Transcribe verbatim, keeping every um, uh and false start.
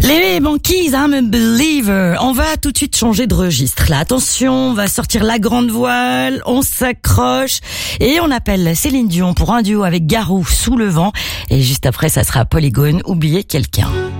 Les Monkeys, I'm a believer. On va tout de suite changer de registre. Là, attention, on va sortir la grande voile, on s'accroche et on appelle Céline Dion pour un duo avec Garou, Sous le vent. Et juste après, ça sera Polygone, Oublier quelqu'un.